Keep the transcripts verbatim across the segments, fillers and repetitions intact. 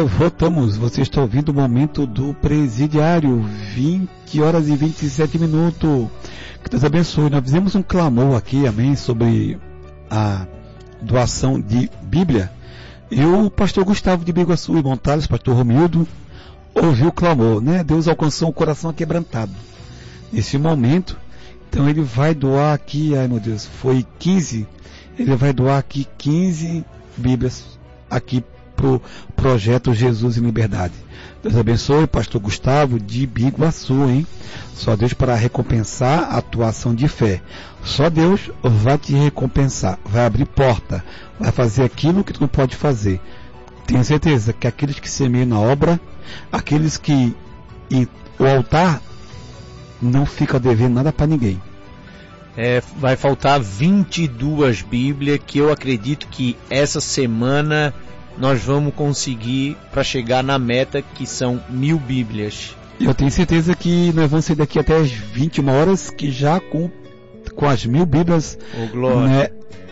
voltamos. Você está ouvindo o momento do presidiário, vinte horas e vinte e sete minutos. Que Deus abençoe. Nós fizemos um clamor aqui, amém, sobre a doação de Bíblia. E o pastor Gustavo de Biguaçu e Montales, pastor Romildo, ouviu o clamor, né? Deus alcançou o coração aquebrantado nesse momento. Então ele vai doar aqui, ai meu Deus, foi quinze, ele vai doar aqui quinze Bíblias aqui pro projeto Jesus em Liberdade. Deus abençoe, pastor Gustavo de Biguaçu, hein? Só Deus para recompensar a atuação de fé. Só Deus vai te recompensar, vai abrir porta, vai fazer aquilo que tu não pode fazer. Tenho certeza que aqueles que semeiam na obra, aqueles que e o altar não fica devendo nada para ninguém. É, vai faltar vinte e duas Bíblias que eu acredito que essa semana nós vamos conseguir para chegar na meta, que são mil Bíblias. Eu tenho certeza que nós vamos sair daqui até as vinte e uma horas, que já com, com as mil Bíblias, oh, né,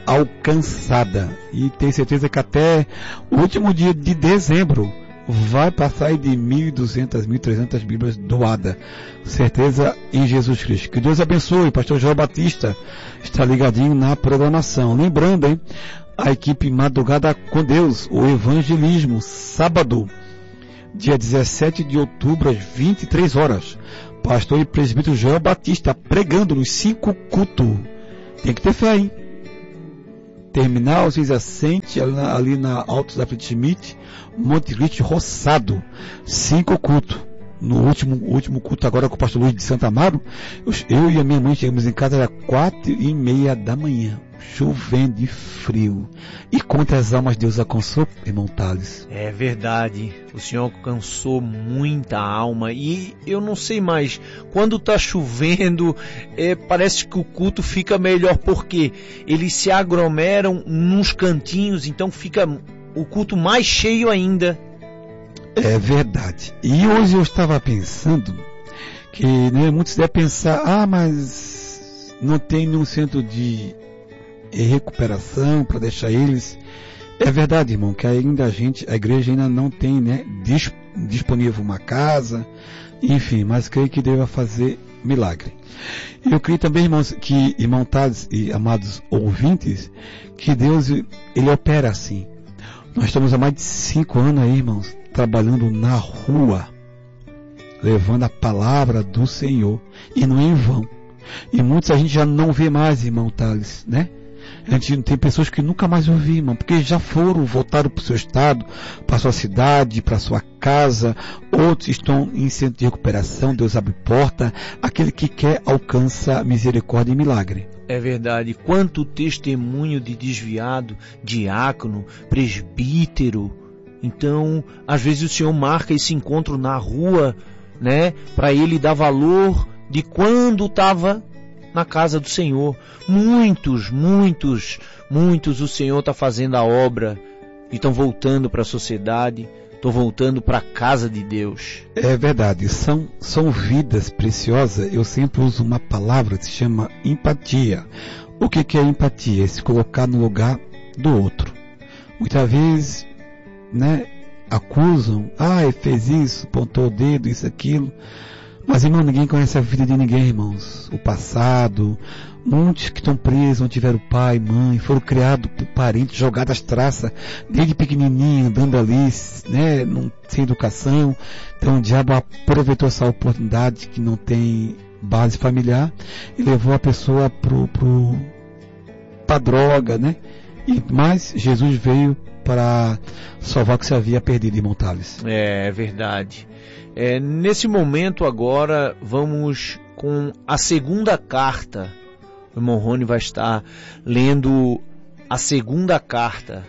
alcançada. E tenho certeza que até o último dia de dezembro vai passar de mil e duzentas, mil e trezentas Bíblias doadas. Certeza em Jesus Cristo. Que Deus abençoe. Pastor João Batista está ligadinho na programação. Lembrando, hein, a equipe Madrugada com Deus, o evangelismo, sábado, dia dezessete de outubro, às vinte e três horas. Pastor e presbítero João Batista pregando nos cinco cultos. Tem que ter fé, hein? Terminal Luiz Assente, ali na, ali na Altos da Fleet Schmidt, Monte Cristo Roçado, cinco cultos. No último, último culto agora com o pastor Luiz de Santa Amaro, eu, eu e a minha mãe chegamos em casa, era quatro e meia da manhã, chovendo e frio. E quantas almas Deus alcançou, irmão Thales? É verdade, o Senhor alcançou muita alma. E eu não sei mais, quando está chovendo, é, parece que o culto fica melhor, porque eles se aglomeram nos cantinhos, então fica o culto mais cheio ainda. É verdade. E hoje eu estava pensando que, né, muitos devem pensar, ah, mas não tem nenhum centro de recuperação para deixar eles. É verdade, irmão, que ainda a gente, a igreja ainda não tem, né, disp, disponível uma casa, enfim, mas creio que deva fazer milagre. Eu creio também, irmãos, que, irmão Thales e amados ouvintes, que Deus, ele opera assim. Nós estamos há mais de cinco anos aí, irmãos, trabalhando na rua, levando a palavra do Senhor, e não é em vão. E muitos a gente já não vê mais, irmão Thales, né? A gente tem pessoas que nunca mais ouviram, irmão, porque já foram, voltaram para o seu estado, para a sua cidade, para a sua casa. Outros estão em centro de recuperação. Deus abre porta. Aquele que quer alcança misericórdia e milagre. É verdade. Quanto testemunho de desviado, diácono, presbítero. Então, às vezes o Senhor marca esse encontro na rua, né, para ele dar valor de quando estava na casa do Senhor. Muitos, muitos, muitos o Senhor está fazendo a obra e estão voltando para a sociedade, estão voltando para a casa de Deus. É verdade, são, são vidas preciosas. Eu sempre uso uma palavra que se chama empatia. O que, que é empatia? É se colocar no lugar do outro. Muitas vezes, né, acusam, ah, ele fez isso, apontou o dedo, isso, aquilo. Mas, irmão, ninguém conhece a vida de ninguém, irmãos. O passado, muitos que estão presos, não tiveram pai, mãe, foram criados por parentes, jogados às traças, desde pequenininho, andando ali, né, não, sem educação. Então, o diabo aproveitou essa oportunidade que não tem base familiar e levou a pessoa pro, pro, pra droga, né? E, mas Jesus veio para salvar o que se havia perdido, irmão Thales. É, é verdade. É, nesse momento agora vamos com a segunda carta. O irmão Rony vai estar lendo a segunda carta.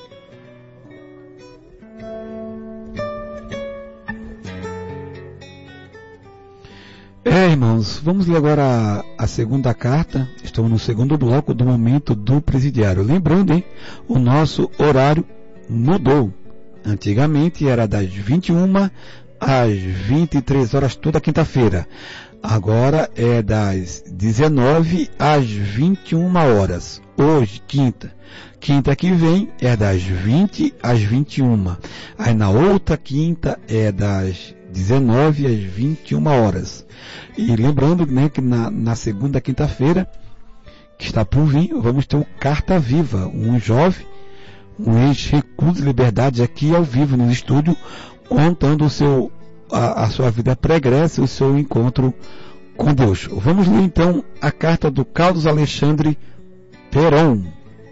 É, irmãos, vamos ler agora a, a segunda carta. Estamos no segundo bloco do momento do presidiário. Lembrando, hein, o nosso horário mudou. Antigamente era das vinte e uma às vinte e três horas toda quinta-feira. Agora é das dezenove às vinte e uma horas. hoje, quinta. Quinta que vem é das vinte às vinte e uma. Aí na outra quinta é das dezenove às vinte e uma horas. E lembrando, né, que na, na segunda quinta-feira, que está por vir, vamos ter o Carta Viva, um jovem, um ex-recluso de liberdade aqui ao vivo no estúdio, contando o seu, a, a sua vida pregressa e o seu encontro com Deus. Vamos ler então a carta do Carlos Alexandre Peron.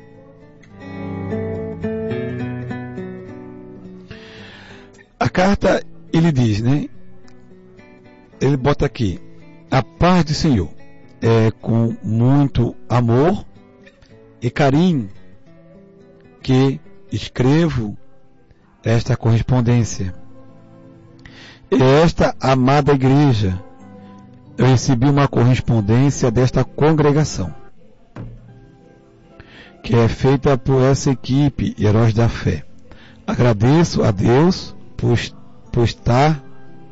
A carta, ele diz, né? Ele bota aqui: a paz do Senhor. É com muito amor e carinho que escrevo esta correspondência. E esta amada igreja, eu recebi uma correspondência desta congregação, que é feita por essa equipe Heróis da Fé. Agradeço a Deus por, por estar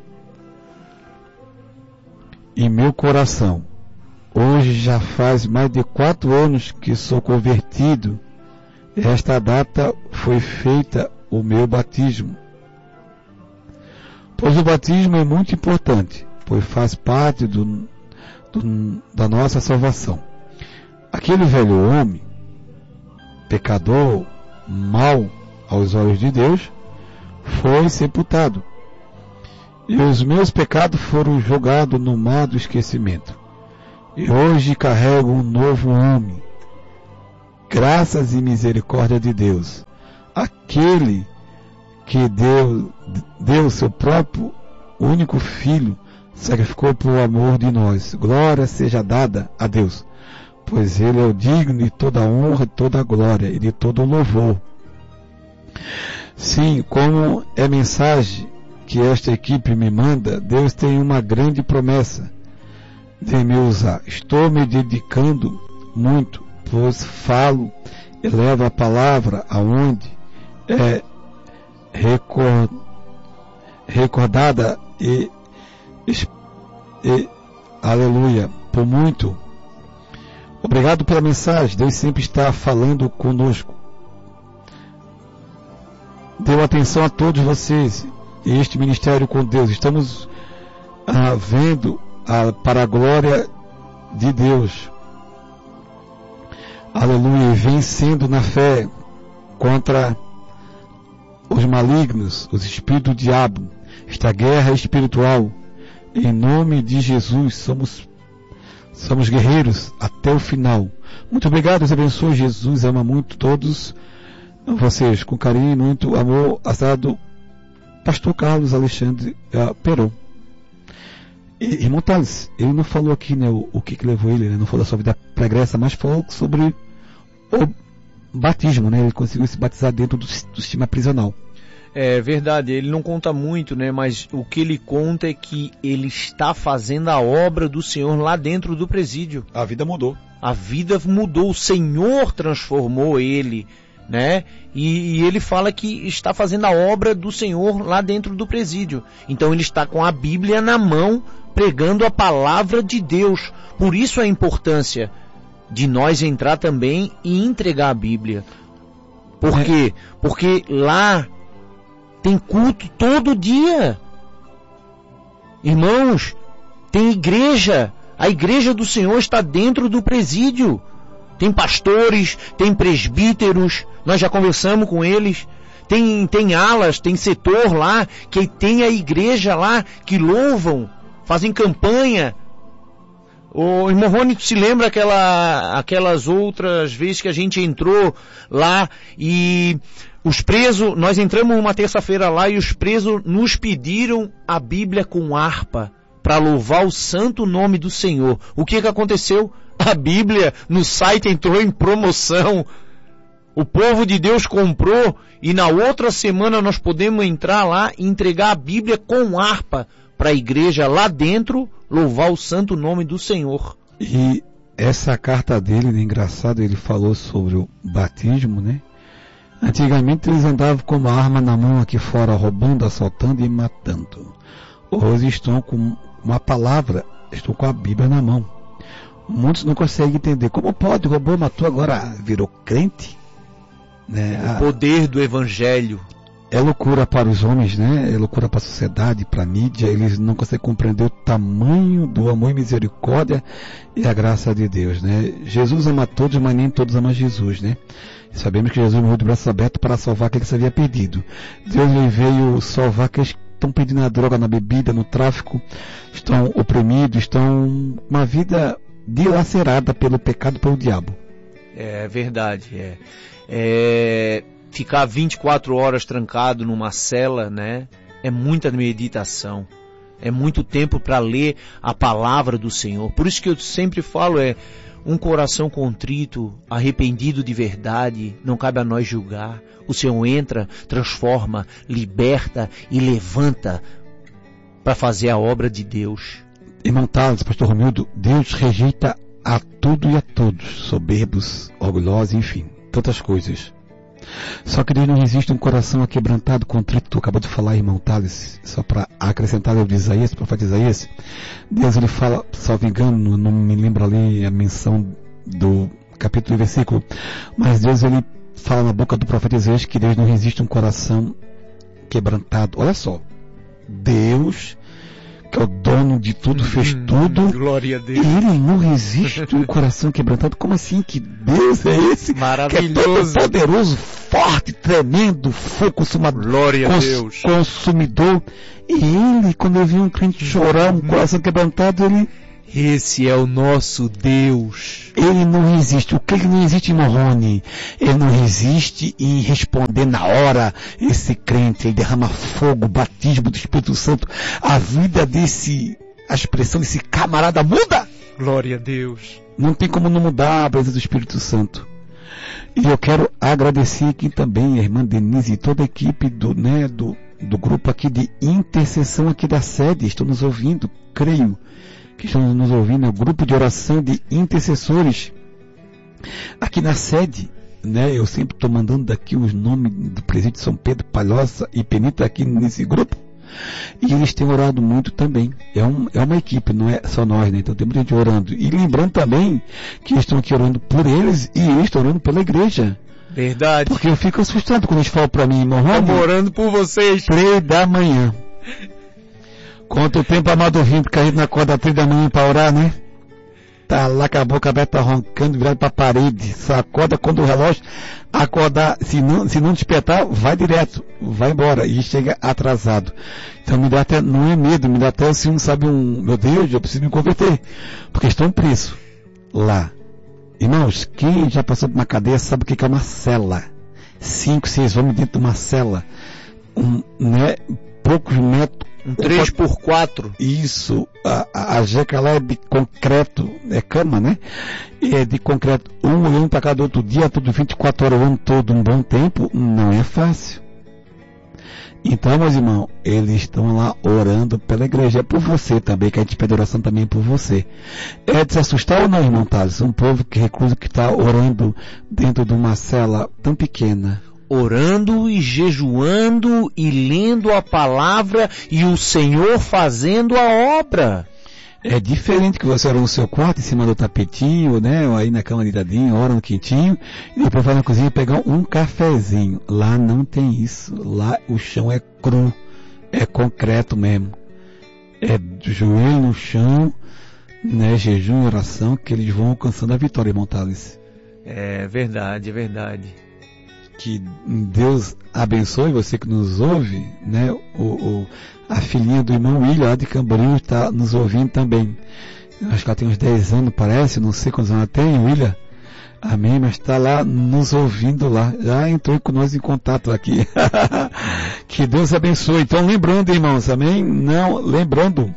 em meu coração. Hoje já faz mais de quatro anos que sou convertido. Esta data foi feita o meu batismo. Pois o batismo é muito importante, pois faz parte do, do, da nossa salvação. Aquele velho homem, pecador, mau aos olhos de Deus, foi sepultado. E os meus pecados foram jogados no mar do esquecimento. E hoje carrego um novo homem, graças e misericórdia de Deus, aquele que deu, deu seu próprio único filho, sacrificou por amor de nós. Glória seja dada a Deus, pois Ele é o digno de toda honra, de toda glória e de todo louvor. Sim, como é mensagem que esta equipe me manda, Deus tem uma grande promessa de me usar. Estou me dedicando muito, pois falo e levo a palavra aonde é record, recordada e, e aleluia, por muito. Obrigado pela mensagem. Deus sempre está falando conosco. Deu atenção a todos vocês e este ministério com Deus. Estamos ah, vendo ah, para a glória de Deus. Aleluia. Vencendo na fé contra os malignos, os espíritos do diabo, esta guerra espiritual. Em nome de Jesus, somos, somos guerreiros até o final. Muito obrigado, Deus abençoe. Jesus ama muito todos vocês, com carinho e muito amor, assado Pastor Carlos Alexandre uh, Peron. E, irmão Thales, ele não falou aqui, né, o, o que, que levou ele, né, não falou da sua vida pregressa, mas falou sobre o batismo, né, ele conseguiu se batizar dentro do, do sistema prisional. É verdade, ele não conta muito, né, mas o que ele conta é que ele está fazendo a obra do Senhor lá dentro do presídio. A vida mudou. A vida mudou, o Senhor transformou ele, né? E, e ele fala que está fazendo a obra do Senhor lá dentro do presídio. Então ele está com a Bíblia na mão, pregando a palavra de Deus. Por isso a importância de nós entrar também e entregar a Bíblia. Por quê? Porque lá tem culto todo dia. Irmãos, tem igreja. A igreja do Senhor está dentro do presídio. Tem pastores, tem presbíteros, nós já conversamos com eles. Tem, tem alas, tem setor lá, que tem a igreja lá, que louvam, fazem campanha. O irmão Rony se lembra aquela, aquelas outras vezes que a gente entrou lá e os presos, nós entramos uma terça-feira lá e os presos nos pediram a Bíblia com harpa para louvar o santo nome do Senhor. O que que aconteceu? A Bíblia no site entrou em promoção. O povo de Deus comprou e na outra semana nós podemos entrar lá e entregar a Bíblia com harpa para a igreja lá dentro louvar o santo nome do Senhor. E essa carta dele, né, engraçado, ele falou sobre o batismo, né? Antigamente eles andavam com uma arma na mão aqui fora, roubando, assaltando e matando. Hoje estão com uma palavra, estão com a Bíblia na mão. Muitos não conseguem entender. Como pode? O robô matou, agora virou crente? Né? O poder do evangelho. É loucura para os homens, né? É loucura para a sociedade, para a mídia. Eles não conseguem compreender o tamanho do amor e misericórdia e a graça de Deus, né? Jesus ama todos, mas nem todos amam Jesus, né? Sabemos que Jesus morreu de braços abertos para salvar aquele que se havia perdido. Deus veio salvar aqueles que estão perdendo na droga, na bebida, no tráfico, estão oprimidos, estão uma vida dilacerada pelo pecado, pelo diabo. É verdade, é. é... Ficar vinte e quatro horas trancado numa cela, né? É muita meditação. É muito tempo para ler a palavra do Senhor. Por isso que eu sempre falo, é um coração contrito, arrependido de verdade, não cabe a nós julgar. O Senhor entra, transforma, liberta e levanta para fazer a obra de Deus. Irmão Thales, pastor Romildo, Deus rejeita a tudo e a todos, soberbos, orgulhosos, enfim, tantas coisas. Só que Deus não resiste a um coração aquebrantado, contrito. Tu acabou de falar, irmão Thales, só para acrescentar o de Isaías, o profeta Isaías. Deus, ele fala, salvo engano, não me lembro ali a menção do capítulo e versículo, mas Deus, ele fala na boca do profeta Isaías que Deus não resiste a um coração quebrantado. Olha só, Deus, que é o dono de tudo, fez hum, tudo, glória a Deus. Ele não resiste a um coração quebrantado. Como assim? Que Deus é esse? Maravilhoso, que é todo poderoso, forte, tremendo, fogo consumador, glória a Deus, consumidor. E Ele, quando eu vi um crente chorar, um coração quebrantado, Ele... Esse é o nosso Deus. Ele não resiste. O que ele não resiste, irmão Rony? Ele não resiste em responder na hora. Esse crente, ele derrama fogo, batismo do Espírito Santo. A vida desse, a expressão desse camarada muda. Glória a Deus. Não tem como não mudar a presença do Espírito Santo. E eu quero agradecer aqui também a irmã Denise e toda a equipe do, né, do, do grupo aqui de intercessão aqui da sede. Estão nos ouvindo, creio que estão nos ouvindo, é o grupo de oração de intercessores aqui na sede, né? Eu sempre estou mandando daqui os nomes do presídio São Pedro, Palhoça e Penita aqui nesse grupo, e eles têm orado muito também. É, um, é uma equipe, não é só nós, né? Então tem muita gente orando, e lembrando também que eles estão aqui orando por eles e eles estão orando pela igreja. Verdade. Porque eu fico assustado quando eles falam para mim, irmão, estamos orando por vocês. Três da manhã. Quanto tempo, amado ouvinte, porque a gente não acorda às três da manhã para orar, né? Tá lá com a boca aberta, roncando, virado para a parede. Só acorda quando o relógio acordar. Se não, se não despertar, vai direto, vai embora e chega atrasado. Então me dá até, não é medo, me dá até assim, sabe, um, meu Deus, eu preciso me converter. Porque estão presos lá. Irmãos, quem já passou por uma cadeia sabe o que é uma cela. Cinco, seis homens dentro de uma cela. Um, né? Poucos metros. Um três por quatro. Isso, a, a, a jeca lá é de concreto, é cama, né? É de concreto, um olhando para cada outro dia, tudo vinte e quatro horas, o ano todo, um bom tempo, não é fácil. Então, meus irmãos, eles estão lá orando pela igreja, é por você também, que a gente pede oração também por você. É de se assustar ou não, irmão Thales? Um povo que recluso que está orando dentro de uma cela tão pequena. Orando e jejuando e lendo a palavra e o Senhor fazendo a obra. É diferente que você ora no seu quarto, em cima do tapetinho, né? Ou aí na cama deitadinho, ora no quentinho, e depois vai na cozinha pegar um cafezinho. Lá não tem isso. Lá o chão é cru, é concreto mesmo. É joelho no chão, né? Jejum e oração, que eles vão alcançando a vitória, irmão Thales. É verdade, é verdade. Que Deus abençoe você que nos ouve, né? O, o, a filhinha do irmão William lá de Camboriú está nos ouvindo também. Eu acho que ela tem uns dez anos, parece, não sei quantos anos ela tem, William. Amém, mas está lá nos ouvindo lá. Já entrou com nós em contato aqui. Que Deus abençoe. Então lembrando, irmãos, amém? Não, lembrando.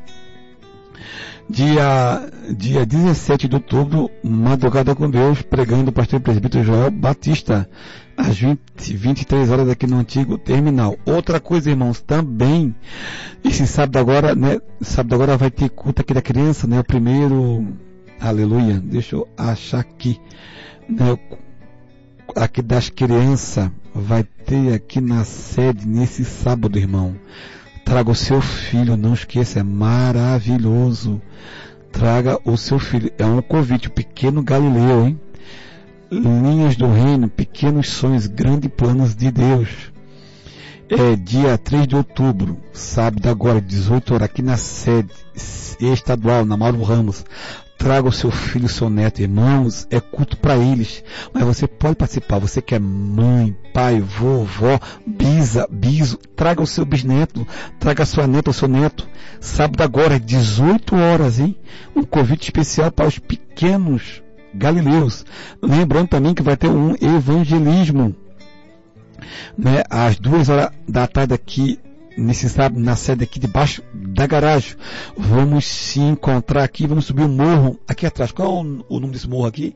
Dia, dia dezessete de outubro, Madrugada com Deus, pregando o pastor presbítero Joel Batista, às vinte, vinte e três horas aqui no antigo terminal. Outra coisa, irmãos, também, esse sábado agora, né, sábado agora vai ter culto aqui da criança, né, o primeiro, aleluia, deixa eu achar aqui, né, aqui das crianças, vai ter aqui na sede, nesse sábado, irmão. Traga o seu filho, não esqueça, é maravilhoso. traga o seu filho. É um convite, o pequeno Galileu, hein? Linhas do reino, pequenos sonhos, grandes planos de Deus. É dia três de outubro, sábado agora, dezoito horas, aqui na sede estadual, na Mauro Ramos. Traga o seu filho, o seu neto, irmãos, é culto para eles, mas você pode participar, você que é mãe, pai, vovó, bisa, biso, traga o seu bisneto, traga a sua neta, o seu neto, sábado agora, dezoito horas, hein? Um convite especial para os pequenos galileus, lembrando também que vai ter um evangelismo, né? Às duas horas da tarde aqui, nesse sábado, na sede aqui debaixo da garagem. Vamos se encontrar aqui, vamos subir o morro aqui atrás. Qual é o, o nome desse morro aqui?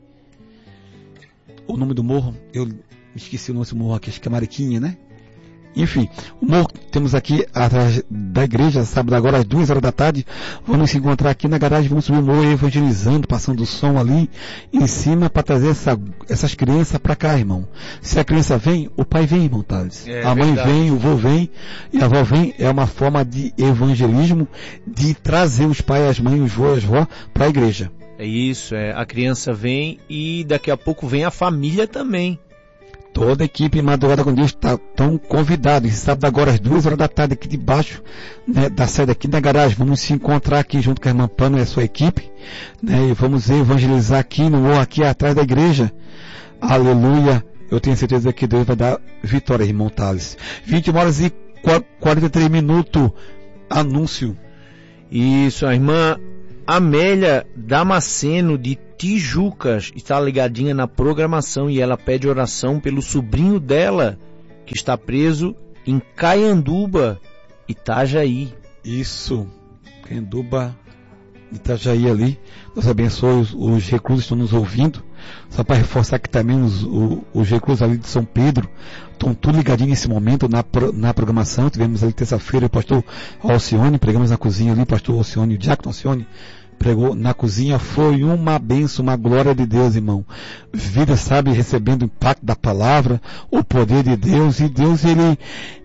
O nome do morro? Eu esqueci o nome desse morro aqui, acho que é Mariquinha, né? Enfim, o morro que temos aqui atrás da igreja, sábado agora às duas horas da tarde, vamos se encontrar aqui na garagem, vamos subir o morro evangelizando, passando o som ali em cima para trazer essa, essas crianças para cá, irmão. Se a criança vem, o pai vem, irmão Thales. É, a mãe verdade. Vem, o vô vem e a avó vem. É uma forma de evangelismo, de trazer os pais, as mães, os vô e as vó para a igreja. É isso, é, a criança vem e daqui a pouco vem a família também. Toda a equipe Madrugada com Deus está tão convidada. Esse sábado agora às duas horas da tarde aqui debaixo, né, da sede aqui da garagem. Vamos se encontrar aqui junto com a irmã Pano e a sua equipe, né, e vamos evangelizar aqui no morro aqui atrás da igreja. Aleluia. Eu tenho certeza que Deus vai dar vitória, irmão Thales. vinte horas e quarenta e três minutos. Anúncio. Isso, a irmã Amélia Damasceno de Tijucas está ligadinha na programação e ela pede oração pelo sobrinho dela que está preso em Caianduba, Itajaí. Isso, Caianduba, Itajaí ali. Deus abençoe os, os reclusos que estão nos ouvindo. Só para reforçar que também os, os, os reclusos ali de São Pedro estão tudo ligadinho nesse momento na, na programação. Tivemos ali terça-feira o pastor Alcione, pregamos na cozinha ali, o pastor Alcione, o diácono Alcione pregou na cozinha. Foi uma bênção, uma glória de Deus, irmão. Vida, sabe, recebendo o impacto da palavra, o poder de Deus. E Deus, ele,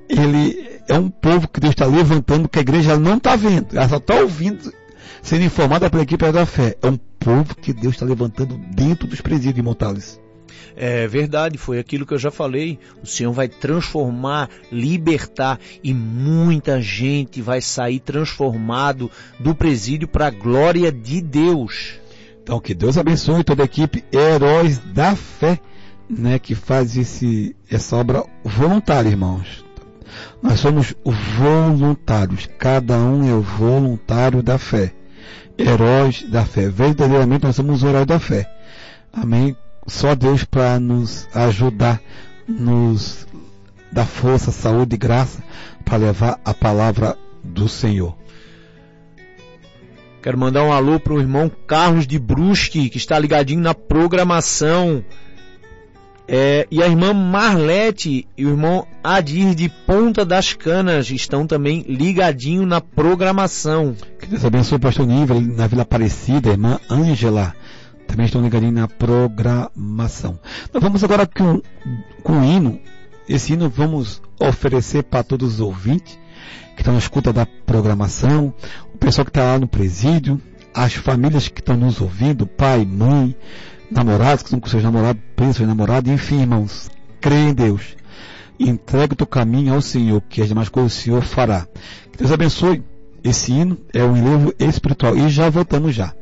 ele é um povo que Deus está levantando, que a igreja não está vendo, ela só está ouvindo, sendo informada pela equipe da fé. É um povo que Deus está levantando dentro dos presídios, irmão Thales. É verdade, foi aquilo que eu já falei. O Senhor vai transformar, libertar, e muita gente vai sair transformado do presídio para a glória de Deus. Então que Deus abençoe toda a equipe Heróis da Fé, né, que faz esse, essa obra voluntária, irmãos. Nós somos voluntários, cada um é o voluntário da fé. Heróis da fé, verdadeiramente nós somos heróis da fé. Amém? Só Deus para nos ajudar, nos dar força, saúde e graça para levar a palavra do Senhor. Quero mandar um alô para o irmão Carlos de Brusque, que está ligadinho na programação. É, e a irmã Marlete e o irmão Adir de Ponta das Canas estão também ligadinho na programação. Que Deus abençoe o pastor Nível na Vila Aparecida, a irmã Ângela também estão ligadinhos na programação. Nós vamos agora com, com o hino. Esse hino vamos oferecer para todos os ouvintes que estão na escuta da programação, o pessoal que está lá no presídio, as famílias que estão nos ouvindo, pai, mãe, namorados que estão com seus namorados, presos, namorados, enfim, irmãos, creia em Deus. Entregue o teu caminho ao Senhor, que as demais coisas o Senhor fará. Que Deus abençoe. Esse hino é um enlevo espiritual. E já voltamos já.